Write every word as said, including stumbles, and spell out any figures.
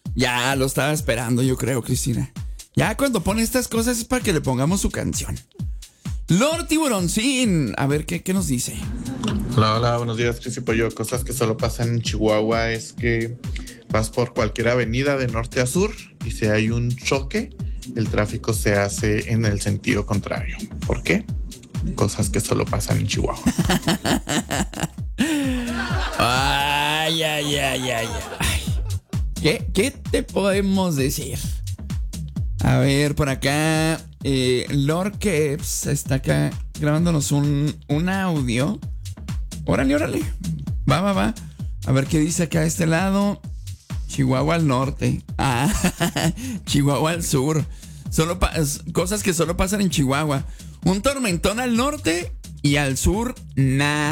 Ya lo estaba esperando, yo creo, Cristina. Ya cuando pone estas cosas es para que le pongamos su canción. Lord Tiburoncín, a ver, ¿qué, qué nos dice? Hola, hola, buenos días, Cris y Pollo. Cosas que solo pasan en Chihuahua es que vas por cualquier avenida de norte a sur y si hay un choque, el tráfico se hace en el sentido contrario. ¿Por qué? Cosas que solo pasan en Chihuahua. Ay, ay, ay, ay, ay. ¿Qué, ¿Qué te podemos decir? A ver, por acá, eh, Lord Keps está acá grabándonos un, un audio. Órale, órale. Va, va, va. A ver qué dice acá a este lado. Chihuahua al norte. Ah, Chihuahua al sur. Solo pa- cosas que solo pasan en Chihuahua. Un tormentón al norte y al sur, nada.